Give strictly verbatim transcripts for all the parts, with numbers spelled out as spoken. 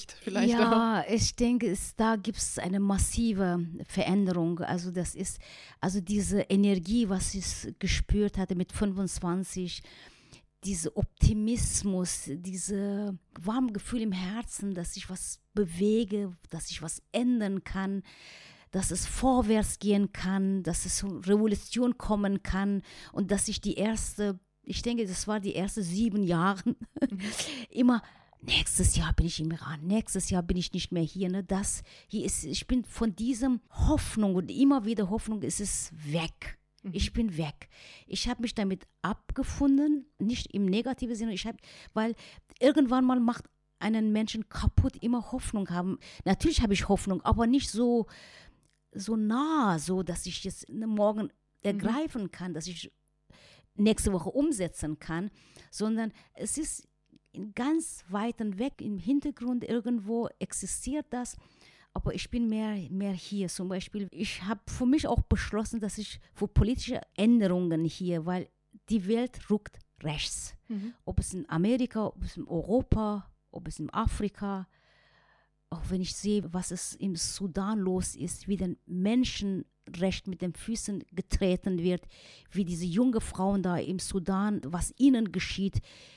vielleicht auch. Ja, ich denke, es, da gibt es eine massive Veränderung. Also das ist, also diese Energie, was ich gespürt hatte mit fünfundzwanzig, dieser Optimismus, diese warme Gefühl im Herzen, dass ich was bewege, dass ich was ändern kann, dass es vorwärts gehen kann, dass es zur Revolution kommen kann und dass ich die erste, ich denke, das war die ersten sieben Jahre, mhm. immer nächstes Jahr bin ich im Iran, nächstes Jahr bin ich nicht mehr hier. Ne? Das hier ist, ich bin von diesem Hoffnung und immer wieder Hoffnung ist es weg. Mhm. Ich bin weg. Ich habe mich damit abgefunden, nicht im negativen Sinne, ich hab, weil irgendwann mal macht einen Menschen kaputt, immer Hoffnung haben. Natürlich habe ich Hoffnung, aber nicht so, so nah, so dass ich jetzt morgen ergreifen mhm. kann, dass ich nächste Woche umsetzen kann, sondern es ist ganz weit weg im Hintergrund irgendwo existiert das, aber ich bin mehr, mehr hier. Zum Beispiel, ich habe für mich auch beschlossen, dass ich für politische Änderungen hier, weil die Welt rückt rechts. Mhm. Ob es in Amerika, ob es in Europa, ob es in Afrika, auch wenn ich sehe, was es im Sudan los ist, wie den Menschenrecht mit den Füßen getreten wird, wie diese jungen Frauen da im Sudan, was ihnen geschieht,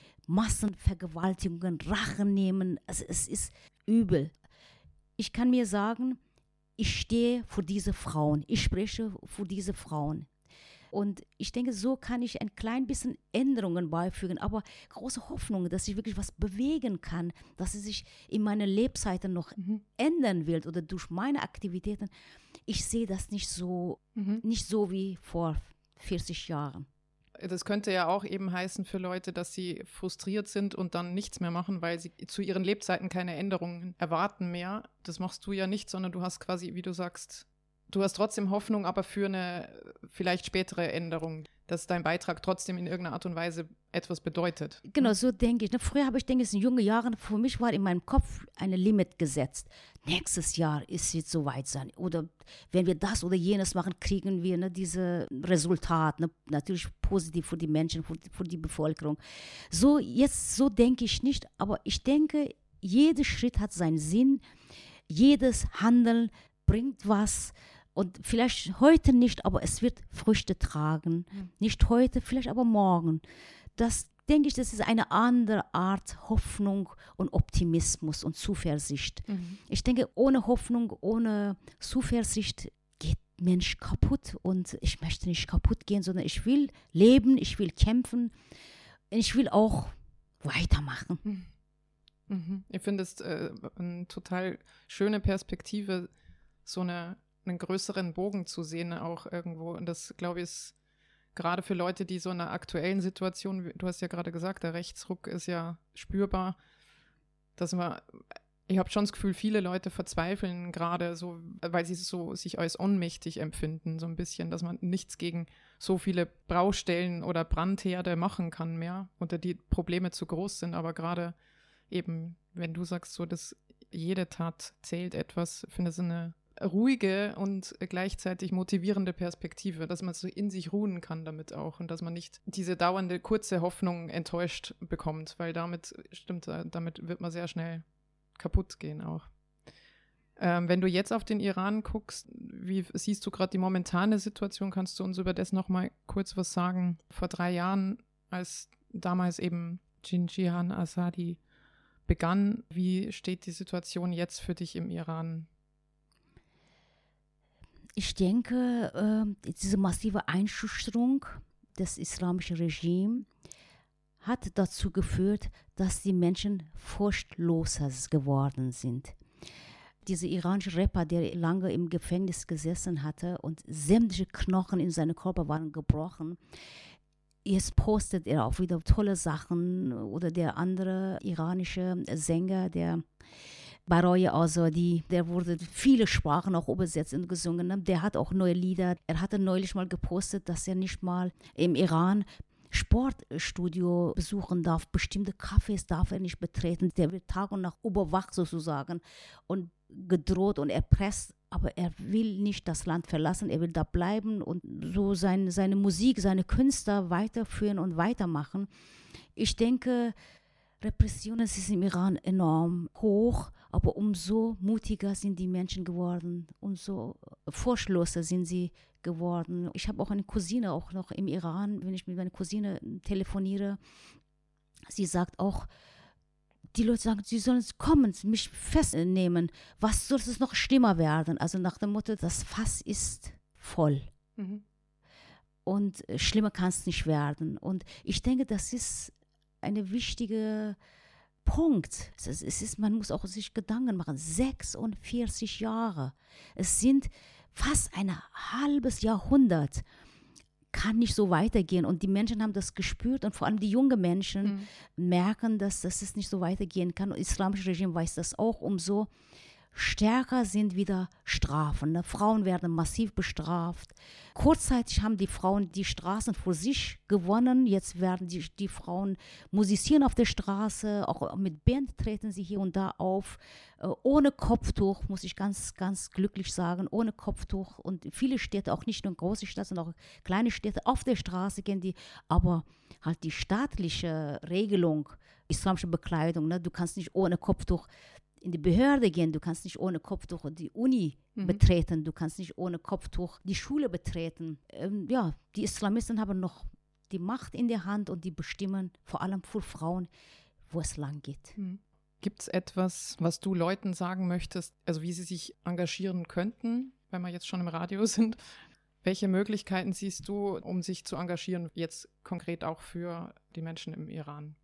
Massenvergewaltigungen, Rache nehmen, also es ist übel. Ich kann mir sagen, ich stehe für diese Frauen, ich spreche für diese Frauen. Und ich denke, so kann ich ein klein bisschen Änderungen beifügen, aber große Hoffnung, dass ich wirklich was bewegen kann, dass es sich in meiner Lebzeiten noch mhm. ändern wird oder durch meine Aktivitäten. Ich sehe das nicht so, mhm. nicht so wie vor vierzig Jahren. Das könnte ja auch eben heißen für Leute, dass sie frustriert sind und dann nichts mehr machen, weil sie zu ihren Lebzeiten keine Änderungen erwarten mehr. Das machst du ja nicht, sondern du hast quasi, wie du sagst, du hast trotzdem Hoffnung, aber für eine vielleicht spätere Änderung, dass dein Beitrag trotzdem in irgendeiner Art und Weise etwas bedeutet. Genau, so denke ich. Früher habe ich, denke ich, in jungen Jahren, für mich war in meinem Kopf ein Limit gesetzt. Nächstes Jahr ist es soweit sein. Oder wenn wir das oder jenes machen, kriegen wir ne, diese Resultat. Ne, natürlich positiv für die Menschen, für, für die Bevölkerung. So, jetzt, so denke ich nicht, aber ich denke, jeder Schritt hat seinen Sinn. Jedes Handeln bringt was. Und vielleicht heute nicht, aber es wird Früchte tragen. Mhm. Nicht heute, vielleicht aber morgen. Das denke ich, das ist eine andere Art Hoffnung und Optimismus und Zuversicht. Mhm. Ich denke, ohne Hoffnung, ohne Zuversicht geht Mensch kaputt. Und ich möchte nicht kaputt gehen, sondern ich will leben, ich will kämpfen. Ich will auch weitermachen. Mhm. Mhm. Ich finde es äh, eine total schöne Perspektive, so eine einen größeren Bogen zu sehen auch irgendwo. Und das, glaube ich, ist gerade für Leute, die so in einer aktuellen Situation, du hast ja gerade gesagt, der Rechtsruck ist ja spürbar, dass man, ich habe schon das Gefühl, viele Leute verzweifeln gerade so, weil sie so sich als ohnmächtig empfinden, so ein bisschen, dass man nichts gegen so viele Baustellen oder Brandherde machen kann mehr oder die Probleme zu groß sind. Aber gerade eben, wenn du sagst, so, dass jede Tat zählt etwas, finde ich so eine ruhige und gleichzeitig motivierende Perspektive, dass man so in sich ruhen kann damit auch und dass man nicht diese dauernde kurze Hoffnung enttäuscht bekommt, weil damit, stimmt, damit wird man sehr schnell kaputt gehen auch. Ähm, wenn du jetzt auf den Iran guckst, wie siehst du gerade die momentane Situation? Kannst du uns über das nochmal kurz was sagen? Vor drei Jahren, als damals eben Jinjihan Azadi begann, wie steht die Situation jetzt für dich im Iran? Ich denke, äh, diese massive Einschüchterung des islamischen Regimes hat dazu geführt, dass die Menschen furchtloser geworden sind. Dieser iranische Rapper, der lange im Gefängnis gesessen hatte und sämtliche Knochen in seinem Körper waren gebrochen, jetzt postet er auch wieder tolle Sachen. Oder der andere iranische Sänger, der Baroye Azadi, der wurde viele Sprachen auch übersetzt und gesungen. Der hat auch neue Lieder. Er hatte neulich mal gepostet, dass er nicht mal im Iran Sportstudio besuchen darf. Bestimmte Cafés darf er nicht betreten. Der wird Tag und Nacht überwacht sozusagen und gedroht und erpresst. Aber er will nicht das Land verlassen. Er will da bleiben und so sein, seine Musik, seine Künste weiterführen und weitermachen. Ich denke, Repressionen sind im Iran enorm hoch, aber umso mutiger sind die Menschen geworden, umso furchtloser sind sie geworden. Ich habe auch eine Cousine auch noch im Iran, wenn ich mit meiner Cousine telefoniere, sie sagt auch, die Leute sagen, sie sollen kommen, mich festnehmen. Was soll es noch schlimmer werden? Also nach dem Motto, das Fass ist voll. Mhm. Und schlimmer kann es nicht werden. Und ich denke, das ist ein wichtiger Punkt. Es ist, es ist, man muss auch sich Gedanken machen. sechsundvierzig Jahre. Es sind fast ein halbes Jahrhundert. Kann nicht so weitergehen. Und die Menschen haben das gespürt und vor allem die jungen Menschen mhm. merken, dass, dass es nicht so weitergehen kann. Und das islamische Regime weiß das auch. Umso stärker sind wieder Strafen. Ne? Frauen werden massiv bestraft. Kurzzeitig haben die Frauen die Straßen für sich gewonnen. Jetzt werden die, die Frauen musizieren auf der Straße. Auch mit Band treten sie hier und da auf. Äh, ohne Kopftuch, muss ich ganz, ganz glücklich sagen. Ohne Kopftuch. Und viele Städte, auch nicht nur große Städte, sondern auch kleine Städte, auf der Straße gehen die. Aber halt die staatliche Regelung, islamische Bekleidung, ne? Du kannst nicht ohne Kopftuch in die Behörde gehen, du kannst nicht ohne Kopftuch die Uni mhm. betreten, du kannst nicht ohne Kopftuch die Schule betreten. Ähm, ja, die Islamisten haben noch die Macht in der Hand und die bestimmen vor allem für Frauen, wo es lang geht. Mhm. Gibt es etwas, was du Leuten sagen möchtest, also wie sie sich engagieren könnten, wenn wir jetzt schon im Radio sind? Welche Möglichkeiten siehst du, um sich zu engagieren, jetzt konkret auch für die Menschen im Iran?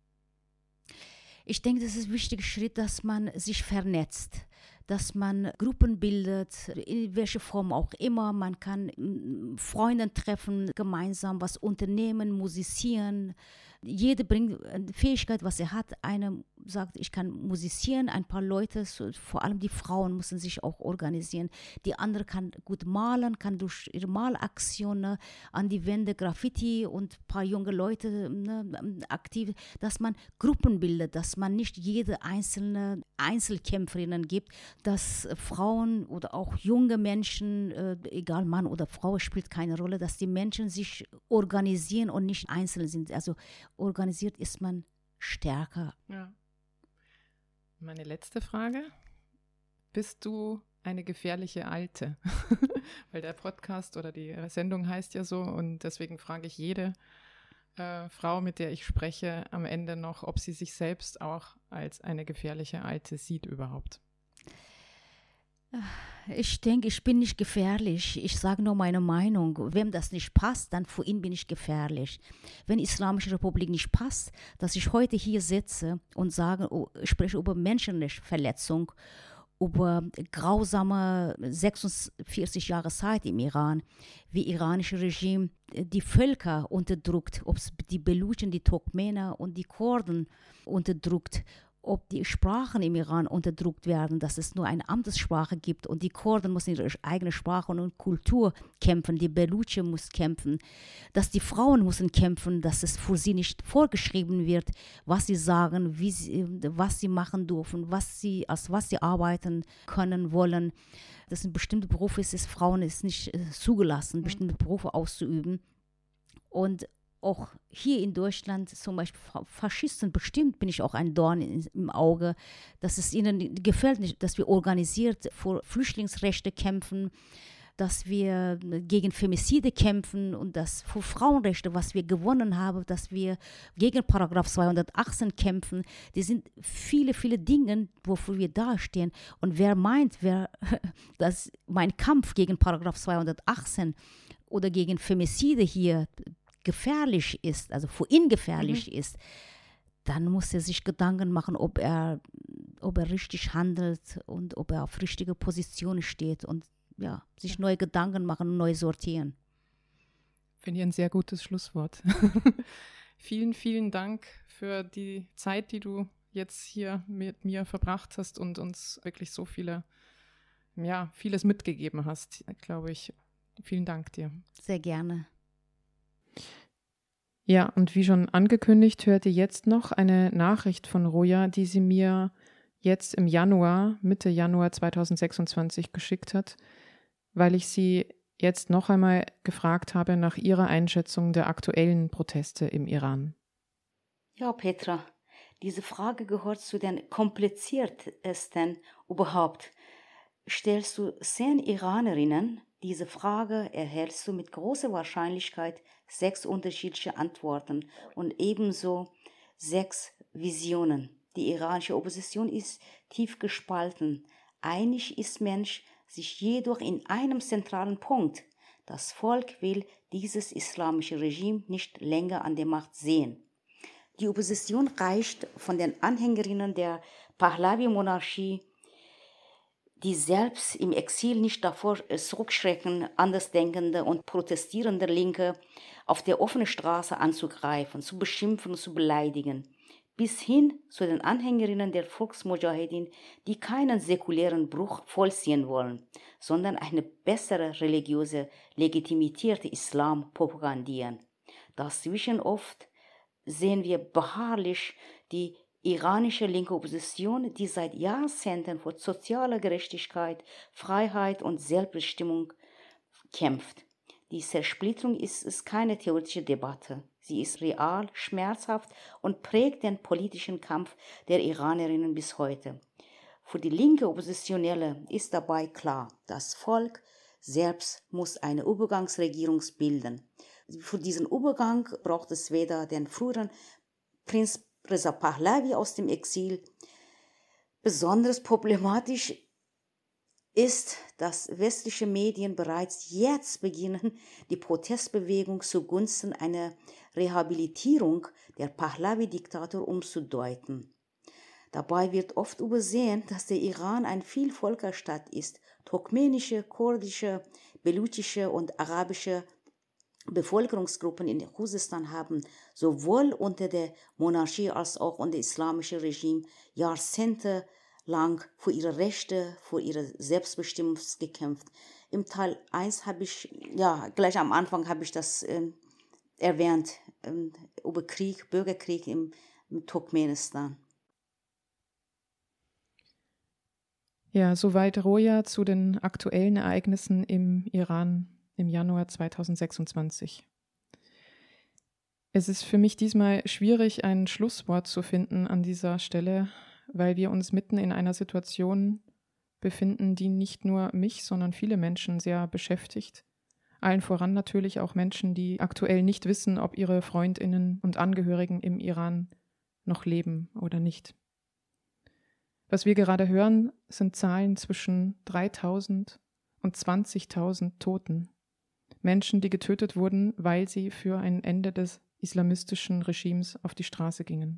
Ich denke, das ist ein wichtiger Schritt, dass man sich vernetzt, dass man Gruppen bildet, in welcher Form auch immer. Man kann Freunde treffen, gemeinsam was unternehmen, musizieren. Jeder bringt eine Fähigkeit, was er hat. Einer sagt, ich kann musizieren. Ein paar Leute, vor allem die Frauen, müssen sich auch organisieren. Die andere kann gut malen, kann durch ihre Malaktionen an die Wände Graffiti und ein paar junge Leute ne, aktiv, dass man Gruppen bildet, dass man nicht jede einzelne Einzelkämpferinnen gibt, dass Frauen oder auch junge Menschen, äh, egal Mann oder Frau, spielt keine Rolle, dass die Menschen sich organisieren und nicht einzeln sind. Also organisiert ist man stärker. Ja. Meine letzte Frage. Bist du eine gefährliche Alte? Weil der Podcast oder die Sendung heißt ja so und deswegen frage ich jede äh, Frau, mit der ich spreche, am Ende noch, ob sie sich selbst auch als eine gefährliche Alte sieht überhaupt. Ich denke, ich bin nicht gefährlich. Ich sage nur meine Meinung. Wem das nicht passt, dann für ihn bin ich gefährlich. Wenn die Islamische Republik nicht passt, dass ich heute hier sitze und sage, oh, ich spreche über Menschenrechtsverletzung, über grausame sechsundvierzig Jahre Zeit im Iran, wie iranische Regime die Völker unterdrückt, ob es die Belutschen, die Turkmenen und die Kurden unterdrückt, ob die Sprachen im Iran unterdrückt werden, dass es nur eine Amtssprache gibt und die Kurden müssen ihre eigene Sprache und Kultur kämpfen, die Belutsche muss kämpfen, dass die Frauen müssen kämpfen, dass es für sie nicht vorgeschrieben wird, was sie sagen, wie sie, was sie machen dürfen, was sie, als was sie arbeiten können, wollen. Das sind bestimmte Berufe, es ist Frauen ist nicht äh, zugelassen, mhm. bestimmte Berufe auszuüben. Und auch hier in Deutschland, zum Beispiel Faschisten, bestimmt bin ich auch ein Dorn in, im Auge, dass es ihnen gefällt nicht, dass wir organisiert für Flüchtlingsrechte kämpfen, dass wir gegen Femizide kämpfen und dass für Frauenrechte, was wir gewonnen haben, dass wir gegen Paragraph zweihundertachtzehn kämpfen. Die sind viele, viele Dinge, wofür wir dastehen. Und wer meint, wer, dass mein Kampf gegen Paragraph zweihundertachtzehn oder gegen Femizide hier gefährlich ist, also für ihn gefährlich mhm. ist, dann muss er sich Gedanken machen, ob er, ob er richtig handelt und ob er auf richtige Positionen steht und ja, sich neue Gedanken machen und neu sortieren. Finde ich ein sehr gutes Schlusswort. Vielen, vielen Dank für die Zeit, die du jetzt hier mit mir verbracht hast und uns wirklich so viele, ja, vieles mitgegeben hast, glaube ich. Vielen Dank dir. Sehr gerne. Ja, und wie schon angekündigt, hört ihr jetzt noch eine Nachricht von Roja, die sie mir jetzt im Januar, Mitte Januar zweitausendsechsundzwanzig geschickt hat, weil ich sie jetzt noch einmal gefragt habe nach ihrer Einschätzung der aktuellen Proteste im Iran. Ja, Petra, Diese Frage gehört zu den kompliziertesten überhaupt. Stellst du zehn Iranerinnen diese Frage, erhältst du mit großer Wahrscheinlichkeit sechs unterschiedliche Antworten und ebenso sechs Visionen. Die iranische Opposition ist tief gespalten. Einig ist Mensch sich jedoch in einem zentralen Punkt. Das Volk will dieses islamische Regime nicht länger an der Macht sehen. Die Opposition reicht von den Anhängerinnen der Pahlavi-Monarchie, die selbst im Exil nicht davor zurückschrecken, andersdenkende und protestierende Linke auf der offenen Straße anzugreifen, zu beschimpfen, zu beleidigen, bis hin zu den Anhängerinnen der Volksmujahedin, die keinen säkulären Bruch vollziehen wollen, sondern eine bessere religiöse Legitimität Islam propagandieren. Dazwischen oft sehen wir beharrlich die iranische linke Opposition, die seit Jahrzehnten für soziale Gerechtigkeit, Freiheit und Selbstbestimmung kämpft. Die Zersplitterung ist, ist keine theoretische Debatte. Sie ist real, schmerzhaft und prägt den politischen Kampf der Iranerinnen bis heute. Für die linke Oppositionelle ist dabei klar, das Volk selbst muss eine Übergangsregierung bilden. Für diesen Übergang braucht es weder den früheren Prinz Reza Pahlavi aus dem Exil. Besonders problematisch ist, dass westliche Medien bereits jetzt beginnen, die Protestbewegung zugunsten einer Rehabilitierung der Pahlavi-Diktatur umzudeuten. Dabei wird oft übersehen, dass der Iran ein Vielvölkerstaat ist. Turkmenische, kurdische, belutschische und arabische Bevölkerungsgruppen in Khuzestan haben sowohl unter der Monarchie als auch unter dem islamischen Regime jahrzehntelang für ihre Rechte, für ihre Selbstbestimmung gekämpft. Im Teil eins habe ich, ja, gleich am Anfang habe ich das ähm, erwähnt, ähm, über Krieg, Bürgerkrieg im, im Turkmenistan. Ja, soweit Roja zu den aktuellen Ereignissen im Iran im Januar zweitausendsechsundzwanzig. Es ist für mich diesmal schwierig, ein Schlusswort zu finden an dieser Stelle, weil wir uns mitten in einer Situation befinden, die nicht nur mich, sondern viele Menschen sehr beschäftigt. Allen voran natürlich auch Menschen, die aktuell nicht wissen, ob ihre Freundinnen und Angehörigen im Iran noch leben oder nicht. Was wir gerade hören, sind Zahlen zwischen dreitausend und zwanzigtausend Toten. Menschen, die getötet wurden, weil sie für ein Ende des islamistischen Regimes auf die Straße gingen.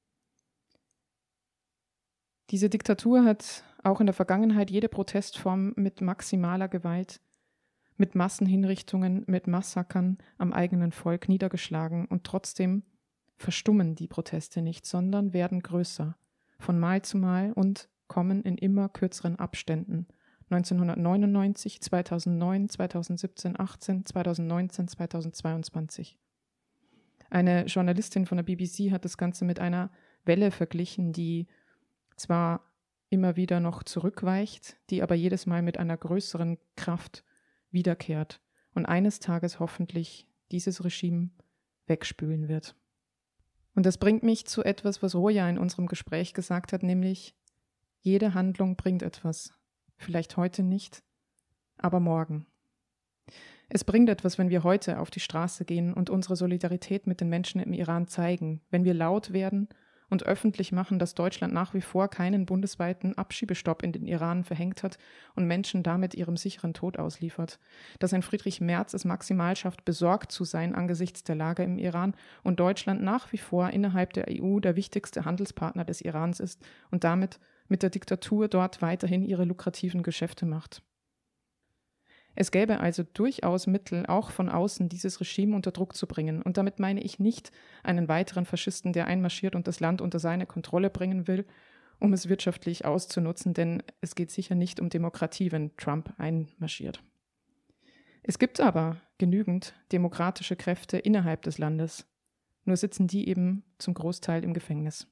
Diese Diktatur hat auch in der Vergangenheit jede Protestform mit maximaler Gewalt, mit Massenhinrichtungen, mit Massakern am eigenen Volk niedergeschlagen und trotzdem verstummen die Proteste nicht, sondern werden größer, von Mal zu Mal und kommen in immer kürzeren Abständen. neunzehnhundertneunundneunzig, zweitausendneun, zweitausendsiebzehn, achtzehn, zweitausendneunzehn, zweitausendzweiundzwanzig. Eine Journalistin von der B B C hat das Ganze mit einer Welle verglichen, die zwar immer wieder noch zurückweicht, die aber jedes Mal mit einer größeren Kraft wiederkehrt und eines Tages hoffentlich dieses Regime wegspülen wird. Und das bringt mich zu etwas, was Roja in unserem Gespräch gesagt hat, nämlich jede Handlung bringt etwas. Vielleicht heute nicht, aber morgen. Es bringt etwas, wenn wir heute auf die Straße gehen und unsere Solidarität mit den Menschen im Iran zeigen, wenn wir laut werden und öffentlich machen, dass Deutschland nach wie vor keinen bundesweiten Abschiebestopp in den Iran verhängt hat und Menschen damit ihrem sicheren Tod ausliefert, dass ein Friedrich Merz es maximal schafft, besorgt zu sein angesichts der Lage im Iran und Deutschland nach wie vor innerhalb der E U der wichtigste Handelspartner des Irans ist und damit mit der Diktatur dort weiterhin ihre lukrativen Geschäfte macht. Es gäbe also durchaus Mittel, auch von außen dieses Regime unter Druck zu bringen. Und damit meine ich nicht einen weiteren Faschisten, der einmarschiert und das Land unter seine Kontrolle bringen will, um es wirtschaftlich auszunutzen, denn es geht sicher nicht um Demokratie, wenn Trump einmarschiert. Es gibt aber genügend demokratische Kräfte innerhalb des Landes, nur sitzen die eben zum Großteil im Gefängnis.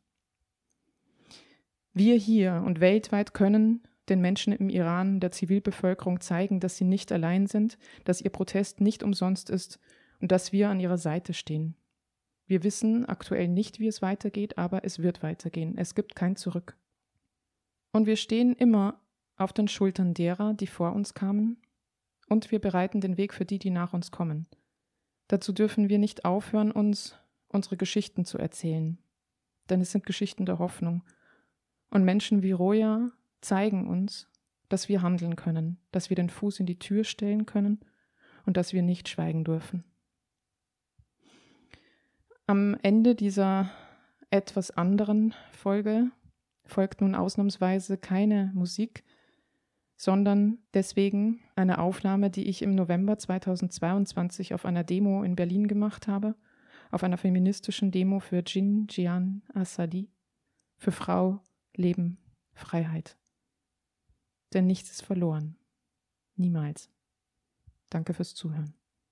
Wir hier und weltweit können den Menschen im Iran, der Zivilbevölkerung zeigen, dass sie nicht allein sind, dass ihr Protest nicht umsonst ist und dass wir an ihrer Seite stehen. Wir wissen aktuell nicht, wie es weitergeht, aber es wird weitergehen. Es gibt kein Zurück. Und wir stehen immer auf den Schultern derer, die vor uns kamen, und wir bereiten den Weg für die, die nach uns kommen. Dazu dürfen wir nicht aufhören, uns unsere Geschichten zu erzählen, denn es sind Geschichten der Hoffnung. Und Menschen wie Roja zeigen uns, dass wir handeln können, dass wir den Fuß in die Tür stellen können und dass wir nicht schweigen dürfen. Am Ende dieser etwas anderen Folge folgt nun ausnahmsweise keine Musik, sondern deswegen eine Aufnahme, die ich im November zweitausendzweiundzwanzig auf einer Demo in Berlin gemacht habe, auf einer feministischen Demo für Jin Jian Azadi, für Frau, Leben, Freiheit. Denn nichts ist verloren. Niemals. Danke fürs Zuhören.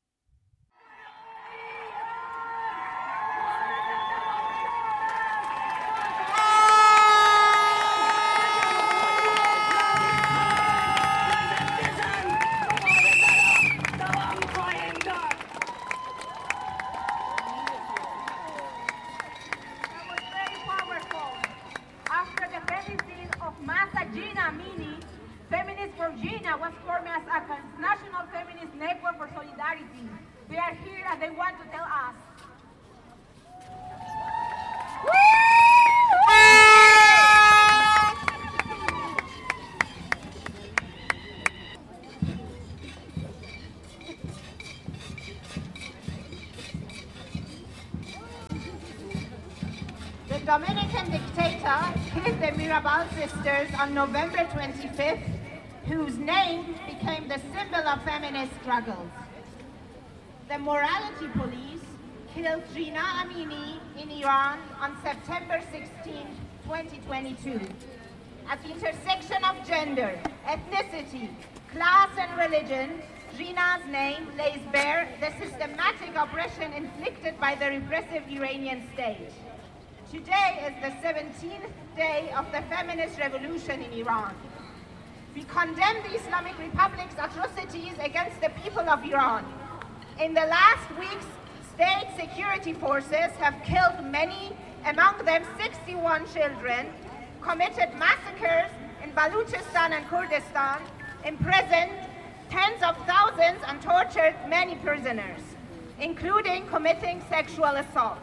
The Dominican dictator killed the Mirabal sisters on November twenty-fifth, whose name became the symbol of feminist struggles. The morality police killed Jina Amini in Iran on September sixteenth, twenty twenty-two. At the intersection of gender, ethnicity, class, and religion, Jina's name lays bare the systematic oppression inflicted by the repressive Iranian state. Today is the seventeenth day of the feminist revolution in Iran. We condemn the Islamic Republic's atrocities against the people of Iran. In the last weeks, state security forces have killed many, among them sixty-one children, committed massacres in Baluchistan and Kurdistan, imprisoned tens of thousands and tortured many prisoners, including committing sexual assault.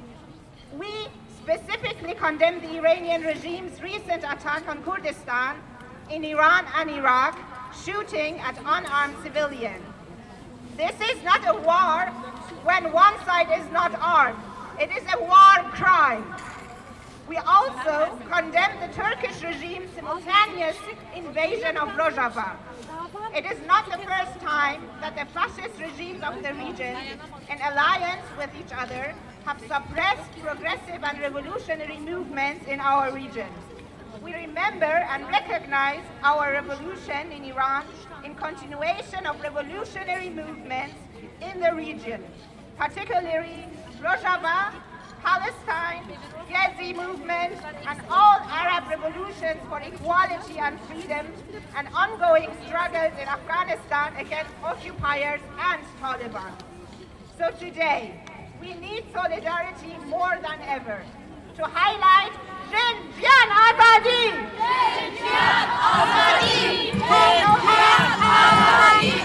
We specifically condemn the Iranian regime's recent attack on Kurdistan in Iran and Iraq, shooting at unarmed civilians. This is not a war when one side is not armed. It is a war crime. We also condemn the Turkish regime's simultaneous invasion of Rojava. It is not the first time that the fascist regimes of the region, in alliance with each other, have suppressed progressive and revolutionary movements in our region. We remember and recognize our revolution in Iran in continuation of revolutionary movements in the region, particularly Rojava, Palestine, Gezi movement, and all Arab revolutions for equality and freedom, and ongoing struggles in Afghanistan against occupiers and Taliban. So today, we need solidarity more than ever to highlight Jin Jian Azadi! Jin Jian Azadi! Jin Jian Azadi!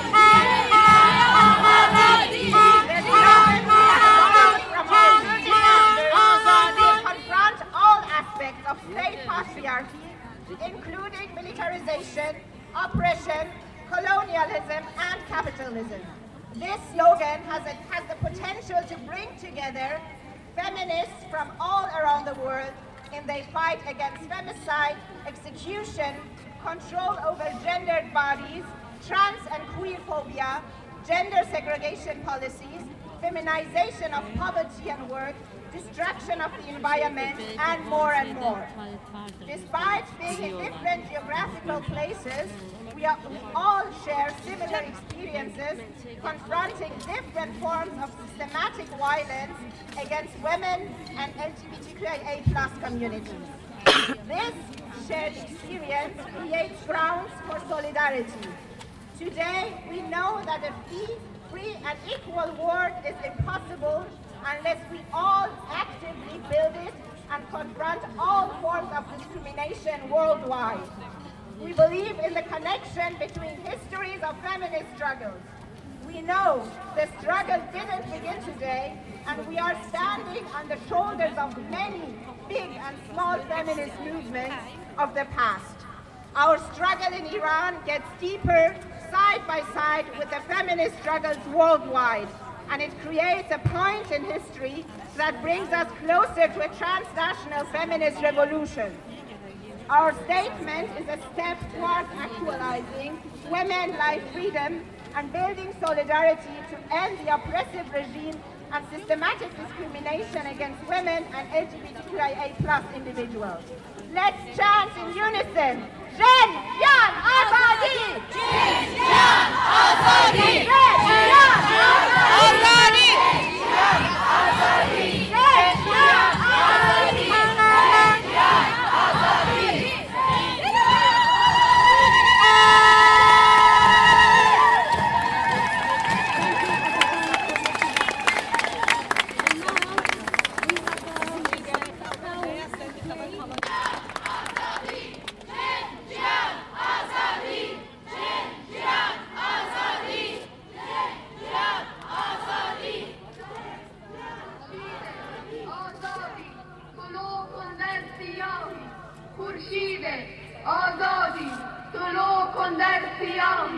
Confront all aspects of state patriarchy, including militarization, oppression, colonialism, and capitalism. This slogan has, a, has the potential to bring together feminists from all around the world in their fight against femicide, execution, control over gendered bodies, trans and queer phobia, gender segregation policies, feminization of poverty and work, destruction of the environment, and more and more. Despite being in different geographical places, we, are, we all share similar experiences confronting different forms of systematic violence against women and L G B T Q I A plus communities. This shared experience creates grounds for solidarity. Today, we know that a free, free and equal world is impossible unless we all actively build it and confront all forms of discrimination worldwide. We believe in the connection between histories of feminist struggles. We know the struggle didn't begin today, and we are standing on the shoulders of many big and small feminist movements of the past. Our struggle in Iran gets deeper side by side with the feminist struggles worldwide, and it creates a point in history that brings us closer to a transnational feminist revolution. Our statement is a step towards actualizing women, life, freedom, and building solidarity to end the oppressive regime and systematic discrimination against women and L G B T Q I A plus individuals. Let's chant in unison. Jen, Yan, Azadi! Jen, Yan, Azadi! Jen, Yan, Azadi! Jen, Yan, Azadi! Jen, Yan, Azadi! Jen, Yan, Azadi! آزادی طلوع کن در سیاهی